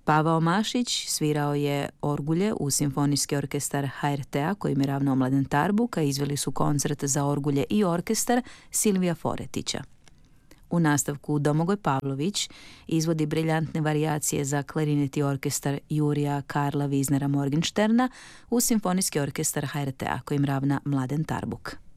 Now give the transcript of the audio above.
Pavao Mašić svirao je orgulje u Simfonijski orkestar HRT-a kojim je ravnao Mladen Tarbuk, a izveli su koncert za orgulje i orkestar Silvija Foretića. U nastavku Domagoj Pavlović izvodi briljantne varijacije za klarinet i orkestar Jurija Karla Wiesnera Morgensterna u Simfonijski orkestar HRT-a kojim ravna Mladen Tarbuk.